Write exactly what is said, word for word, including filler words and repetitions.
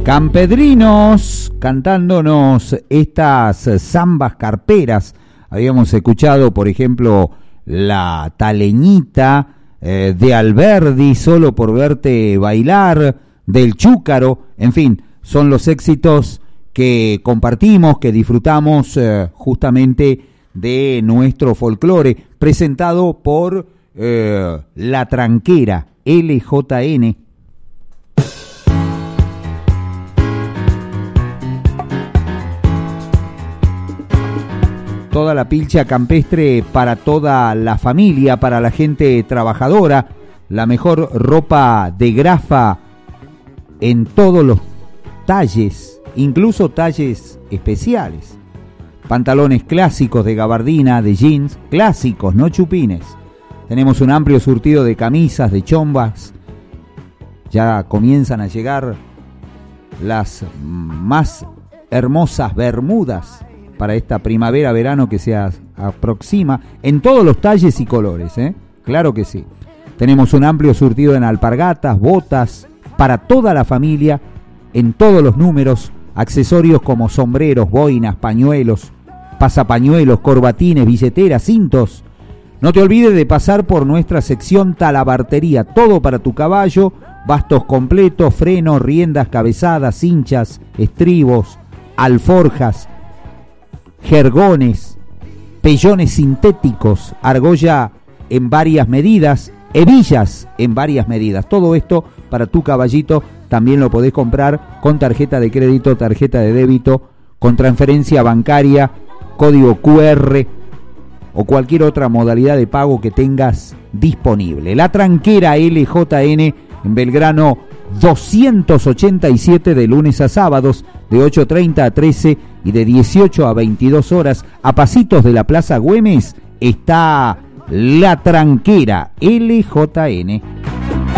Campedrinos cantándonos estas zambas carperas. Habíamos escuchado, por ejemplo, La Taleñita eh, de Alberdi, Solo por verte bailar, del Chúcaro. En fin, son los éxitos que compartimos, que disfrutamos eh, justamente de nuestro folclore, presentado por eh, La Tranquera, L J N. Toda la pilcha campestre para toda la familia, para la gente trabajadora, la mejor ropa de grafa en todos los talles, incluso talles especiales. Pantalones clásicos de gabardina, de jeans, clásicos, no chupines. Tenemos un amplio surtido de camisas, de chombas. Ya comienzan a llegar las más hermosas bermudas para esta primavera-verano que se aproxima, en todos los talles y colores, ¿eh? Claro que sí. Tenemos un amplio surtido en alpargatas, botas, para toda la familia, en todos los números, accesorios como sombreros, boinas, pañuelos, pasapañuelos, corbatines, billeteras, cintos. No te olvides de pasar por nuestra sección talabartería, todo para tu caballo, bastos completos, frenos, riendas, cabezadas, cinchas, estribos, alforjas, jergones, pellones sintéticos, argolla en varias medidas, hebillas en varias medidas. Todo esto para tu caballito también lo podés comprar con tarjeta de crédito, tarjeta de débito, con transferencia bancaria, código Q R o cualquier otra modalidad de pago que tengas disponible. La Tranquera L J N en Belgrano doscientos ochenta y siete, de lunes a sábados, de ocho treinta a trece y de dieciocho a veintidós horas. A pasitos de la Plaza Güemes está La Tranquera L J N.